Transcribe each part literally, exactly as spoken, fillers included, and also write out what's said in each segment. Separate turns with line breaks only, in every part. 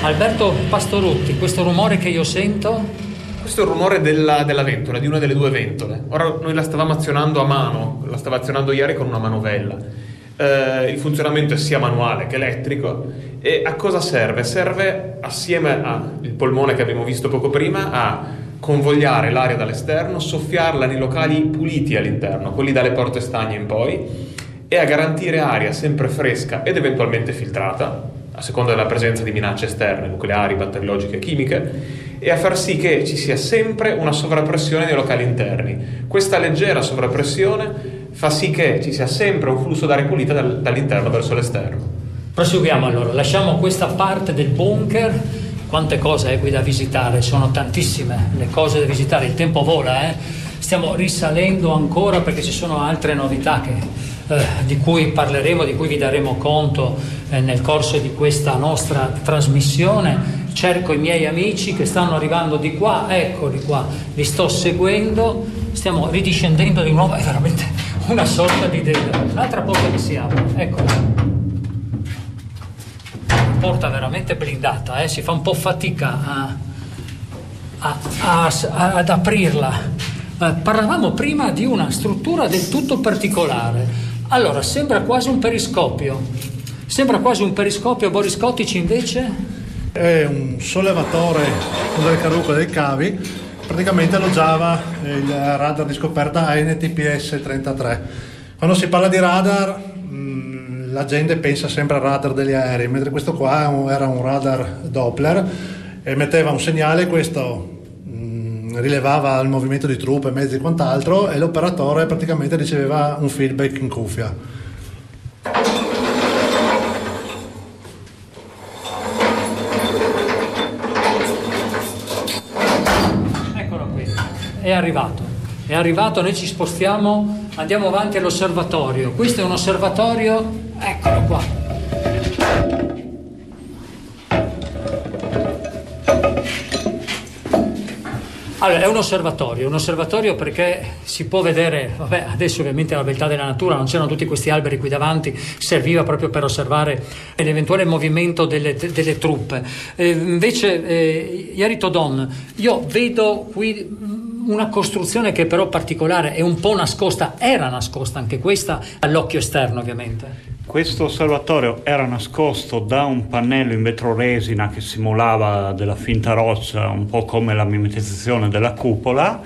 Alberto Pastorutti, questo rumore che io sento?
Questo è il rumore della, della ventola, di una delle due ventole. Ora noi la stavamo azionando a mano, la stavo azionando ieri con una manovella. Eh, il funzionamento è sia manuale che elettrico. E a cosa serve? Serve, assieme al polmone che abbiamo visto poco prima, a convogliare l'aria dall'esterno, soffiarla nei locali puliti all'interno, quelli dalle porte stagne in poi, e a garantire aria sempre fresca ed eventualmente filtrata, a seconda della presenza di minacce esterne, nucleari, batteriologiche e chimiche, e a far sì che ci sia sempre una sovrappressione nei locali interni. Questa leggera sovrappressione fa sì che ci sia sempre un flusso d'aria pulita dal, dall'interno verso l'esterno.
Proseguiamo allora, lasciamo questa parte del bunker. Quante cose è qui da visitare, sono tantissime le cose da visitare, il tempo vola, eh? Stiamo risalendo ancora perché ci sono altre novità che, eh, di cui parleremo, di cui vi daremo conto eh, nel corso di questa nostra trasmissione. Cerco i miei amici che stanno arrivando di qua, eccoli qua, li sto seguendo, stiamo ridiscendendo di nuovo, è veramente una sorta di delta. Un'altra porta che si apre, eccola. Porta veramente blindata, eh? Si fa un po' fatica a, a, a, a, ad aprirla. Eh, parlavamo prima di una struttura del tutto particolare. Allora, sembra quasi un periscopio. Sembra quasi un periscopio. Boris Kotić invece?
È un sollevatore con delle carrucole dei cavi, praticamente alloggiava il radar di scoperta A N T P S trentatré. Quando si parla di radar, mh, la gente pensa sempre al radar degli aerei, mentre questo qua era un radar Doppler, emetteva un segnale, questo mh, rilevava il movimento di truppe, mezzi e quant'altro, e l'operatore praticamente riceveva un feedback in cuffia.
È arrivato, è arrivato, noi ci spostiamo, andiamo avanti all'osservatorio. Questo è un osservatorio, eccolo qua. Allora, è un osservatorio, un osservatorio perché si può vedere, vabbè, adesso ovviamente la beltà della natura, non c'erano tutti questi alberi qui davanti, serviva proprio per osservare l'eventuale movimento delle, delle truppe. Eh, invece, eh, Jari Todon, io vedo qui una costruzione che però particolare, è un po' nascosta, era nascosta anche questa all'occhio esterno ovviamente.
Questo osservatorio era nascosto da un pannello in vetroresina che simulava della finta roccia, un po' come la mimetizzazione della cupola,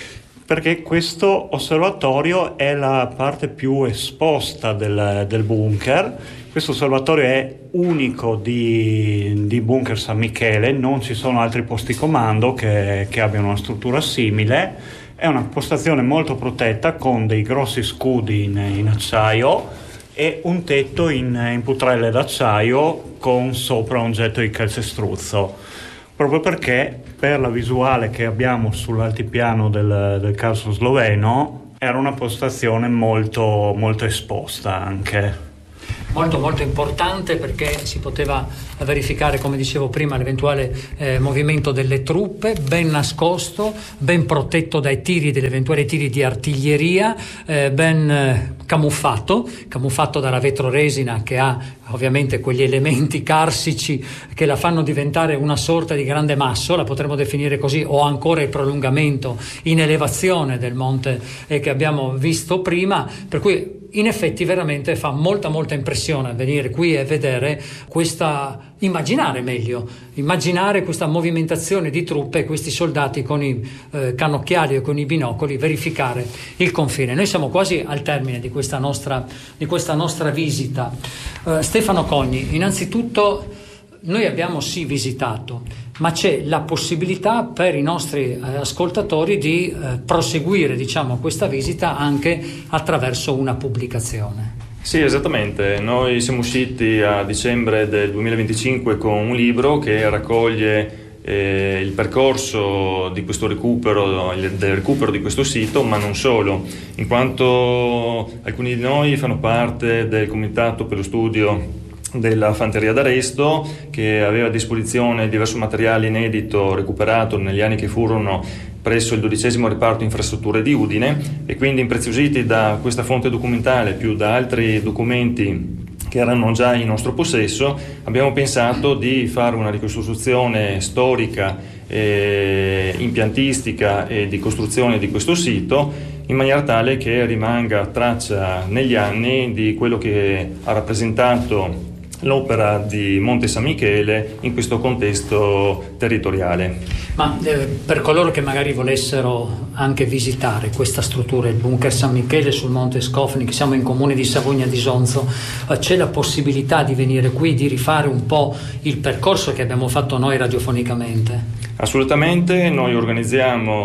perché questo osservatorio è la parte più esposta del, del bunker. Questo osservatorio è unico di, di Bunker San Michele, non ci sono altri posti comando che, che abbiano una struttura simile. È una postazione molto protetta con dei grossi scudi in, in acciaio e un tetto in, in putrelle d'acciaio con sopra un getto di calcestruzzo, proprio perché per la visuale che abbiamo sull'altipiano del, del Carso sloveno era una postazione molto, molto esposta anche.
Molto molto importante perché si poteva verificare, come dicevo prima, l'eventuale eh, movimento delle truppe, ben nascosto, ben protetto dai tiri, degli eventuali tiri di artiglieria, eh, ben eh, camuffato, camuffato dalla vetroresina che ha ovviamente quegli elementi carsici che la fanno diventare una sorta di grande masso, la potremmo definire così, o ancora il prolungamento in elevazione del monte eh, che abbiamo visto prima, per cui in effetti veramente fa molta molta impressione venire qui e vedere questa, immaginare meglio, immaginare questa movimentazione di truppe e questi soldati con i eh, cannocchiali e con i binocoli verificare il confine. Noi siamo quasi al termine di questa nostra, di questa nostra visita. Eh, Stefano Cogni, innanzitutto noi abbiamo sì visitato, ma c'è la possibilità per i nostri eh, ascoltatori di eh, proseguire, diciamo, questa visita anche attraverso una pubblicazione.
Sì, esattamente. Noi siamo usciti a dicembre del duemilaventicinque con un libro che raccoglie eh, il percorso di questo recupero, il, del recupero di questo sito, ma non solo, in quanto alcuni di noi fanno parte del Comitato per lo Studio della Fanteria d'Arresto, che aveva a disposizione diverso materiale inedito recuperato negli anni che furono presso il dodicesimo reparto infrastrutture di Udine, e quindi impreziositi da questa fonte documentale più da altri documenti che erano già in nostro possesso, abbiamo pensato di fare una ricostruzione storica, eh, impiantistica e di costruzione di questo sito, in maniera tale che rimanga traccia negli anni di quello che ha rappresentato l'opera di Monte San Michele in questo contesto territoriale.
Ma eh, per coloro che magari volessero anche visitare questa struttura, il bunker San Michele sul Monte Scofnic, siamo in comune di Savogna d'Isonzo, eh, c'è la possibilità di venire qui, di rifare un po' il percorso che abbiamo fatto noi radiofonicamente?
Assolutamente, noi organizziamo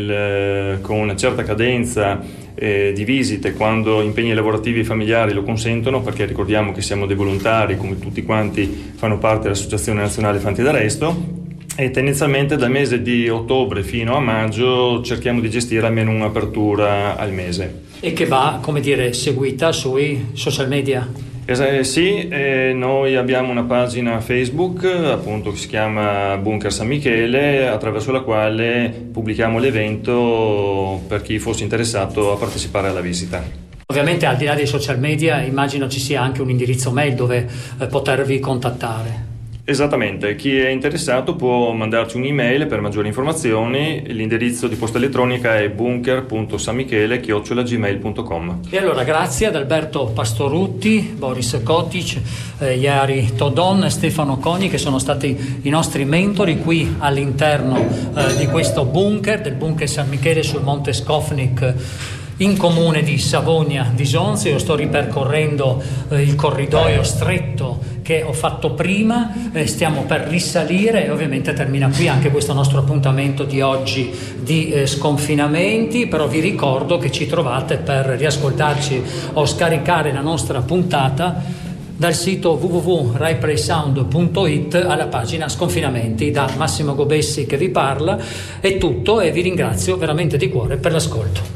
nel, con una certa cadenza Eh, di visite quando impegni lavorativi e familiari lo consentono, perché ricordiamo che siamo dei volontari, come tutti quanti fanno parte dell'Associazione Nazionale Fanti d'Arresto, e tendenzialmente dal mese di ottobre fino a maggio cerchiamo di gestire almeno un'apertura al mese.
E che va, come dire, seguita sui social media?
Eh, sì, eh, noi abbiamo una pagina Facebook appunto che si chiama Bunker San Michele, attraverso la quale pubblichiamo l'evento per chi fosse interessato a partecipare alla visita.
Ovviamente al di là dei social media immagino ci sia anche un indirizzo mail dove eh, potervi contattare.
Esattamente, chi è interessato può mandarci un'email per maggiori informazioni, l'indirizzo di posta elettronica è bunker punto sanmichele chiocciola gmail punto com.
E allora grazie ad Alberto Pastorutti, Boris Kotic, eh, Jari Todon, Stefano Coni, che sono stati i nostri mentori qui all'interno eh, di questo bunker, del bunker San Michele sul Monte Scofnic, in comune di Savogna d'Isonzo. Io sto ripercorrendo eh, il corridoio stretto che ho fatto prima, eh, stiamo per risalire e ovviamente termina qui anche questo nostro appuntamento di oggi di eh, sconfinamenti, però vi ricordo che ci trovate per riascoltarci o scaricare la nostra puntata dal sito w w w punto rai play sound punto it alla pagina Sconfinamenti. Da Massimo Gobessi che vi parla è tutto e vi ringrazio veramente di cuore per l'ascolto.